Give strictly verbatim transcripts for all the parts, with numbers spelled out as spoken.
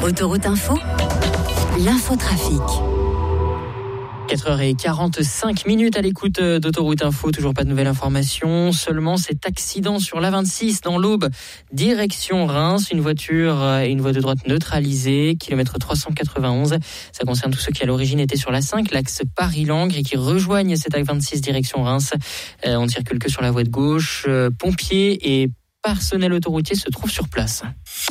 Autoroute Info, l'infotrafic. quatre heures quarante-cinq minutes à l'écoute d'Autoroute Info, toujours pas de nouvelles informations, seulement cet accident sur l'A vingt-six dans l'Aube, direction Reims, une voiture et une voie de droite neutralisée, kilomètre trois cent quatre-vingt-onze. Ça concerne tous ceux qui à l'origine étaient sur l'A cinq, l'axe Paris-Langres et qui rejoignent cet A vingt-six direction Reims. Euh, on ne circule que sur la voie de gauche. Euh, pompiers et personnel autoroutier se trouvent sur place.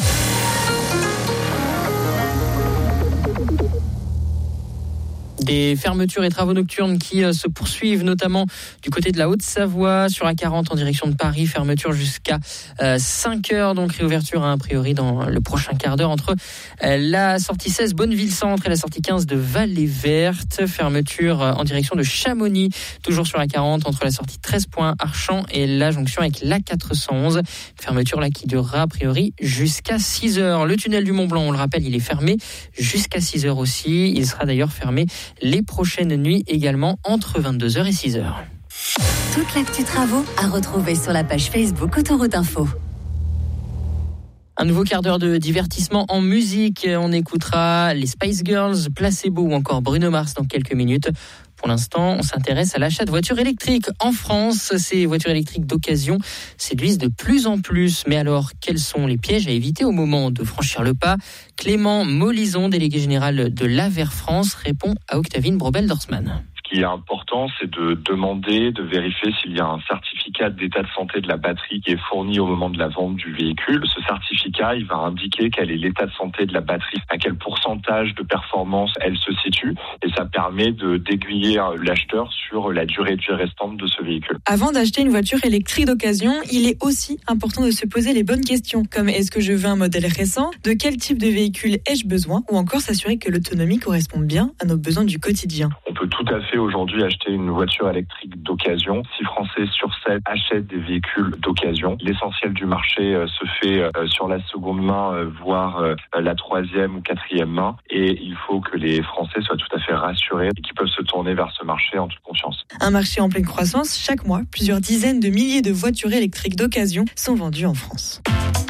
Des fermetures et travaux nocturnes qui euh, se poursuivent, notamment du côté de la Haute-Savoie, sur A quarante en direction de Paris, fermeture jusqu'à euh, cinq heures, donc réouverture hein, a priori dans le prochain quart d'heure entre euh, la sortie seize Bonneville-Centre et la sortie quinze de Vallée-Verte, fermeture euh, en direction de Chamonix, toujours sur A quarante entre la sortie treize Points Archamps et la jonction avec l'A quatre cent onze, fermeture là qui durera a priori jusqu'à six heures. Le tunnel du Mont-Blanc, on le rappelle, il est fermé jusqu'à six heures aussi, il sera d'ailleurs fermé les prochaines nuits également entre vingt-deux heures et six heures. Toute l'actu travaux à retrouver sur la page Facebook Autoroute Info. Un nouveau quart d'heure de divertissement en musique. On écoutera les Spice Girls, Placebo ou encore Bruno Mars dans quelques minutes. Pour l'instant, on s'intéresse à l'achat de voitures électriques. En France, ces voitures électriques d'occasion séduisent de plus en plus. Mais alors, quels sont les pièges à éviter au moment de franchir le pas ? Clément Molison, délégué général de l'Aver France, répond à Octavine Brobel-Dorsman. Ce qui est important, c'est de demander, de vérifier s'il y a un certificat d'état de santé de la batterie qui est fourni au moment de la vente du véhicule. Ce certificat, il va indiquer quel est l'état de santé de la batterie, à quel pourcentage de performance elle se situe, et ça permet de d'aiguiller l'acheteur sur la durée de vie restante de ce véhicule. Avant d'acheter une voiture électrique d'occasion, il est aussi important de se poser les bonnes questions, comme est-ce que je veux un modèle récent, de quel type de véhicule ai-je besoin, ou encore s'assurer que l'autonomie correspond bien à nos besoins du quotidien. On peut tout à fait aujourd'hui acheter une voiture électrique d'occasion. six Français sur sept achètent des véhicules d'occasion. L'essentiel du marché euh, se fait euh, sur la seconde main, euh, voire euh, la troisième ou quatrième main. Et il faut que les Français soient tout à fait rassurés et qu'ils peuvent se tourner vers ce marché en toute confiance. Un marché en pleine croissance. Chaque mois, plusieurs dizaines de milliers de voitures électriques d'occasion sont vendues en France.